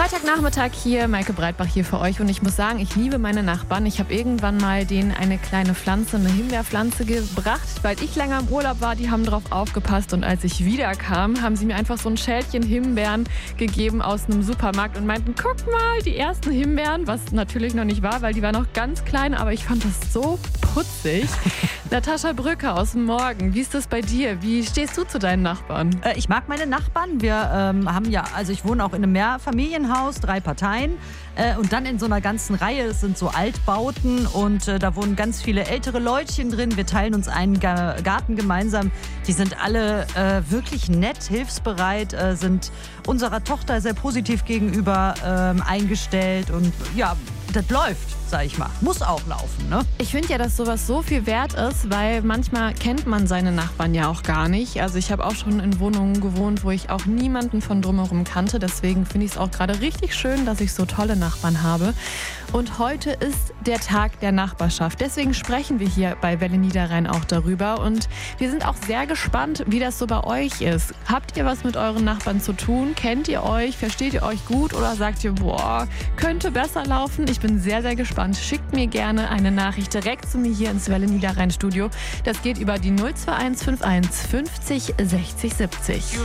Freitagnachmittag hier, Maike Breitbach hier für euch und ich muss sagen, ich liebe meine Nachbarn. Ich habe irgendwann mal denen eine kleine Pflanze, eine Himbeerpflanze gebracht, weil ich länger im Urlaub war, die haben drauf aufgepasst und als ich wiederkam, haben sie mir einfach so ein Schälchen Himbeeren gegeben aus einem Supermarkt und meinten, guck mal, die ersten Himbeeren, was natürlich noch nicht war, weil die waren noch ganz klein, aber ich fand das so putzig. Natascha Brücke aus dem Morgen, wie ist das bei dir? Wie stehst du zu deinen Nachbarn? Ich mag meine Nachbarn. Wir ich wohne auch in einem Mehrfamilienhaus, 3 Parteien. Und dann in so einer ganzen Reihe, es sind so Altbauten und da wohnen ganz viele ältere Leutchen drin. Wir teilen uns einen Garten gemeinsam. Die sind alle wirklich nett, hilfsbereit, sind unserer Tochter sehr positiv gegenüber eingestellt und ja, das läuft, sag ich mal. Muss auch laufen, ne? Ich finde ja, dass sowas so viel wert ist, weil manchmal kennt man seine Nachbarn ja auch gar nicht. Also ich habe auch schon in Wohnungen gewohnt, wo ich auch niemanden von drumherum kannte. Deswegen finde ich es auch gerade richtig schön, dass ich so tolle Nachbarn habe. Und heute ist der Tag der Nachbarschaft. Deswegen sprechen wir hier bei Welle Niederrhein auch darüber. Und wir sind auch sehr gespannt, wie das so bei euch ist. Habt ihr was mit euren Nachbarn zu tun? Kennt ihr euch? Versteht ihr euch gut? Oder sagt ihr, boah, könnte besser laufen? Ich bin sehr, sehr gespannt. Schickt mir gerne eine Nachricht direkt zu mir hier ins Welle Niederrhein Studio. Das geht über die 021 51 50 60 70.